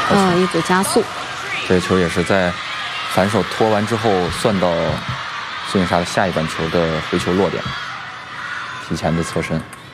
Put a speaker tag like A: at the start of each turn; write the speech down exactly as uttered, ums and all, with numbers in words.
A: 嗯，一组加速。
B: 这个球也是在反手拖完之后算到孙颖莎的下一板球的回球落点，提前的侧身。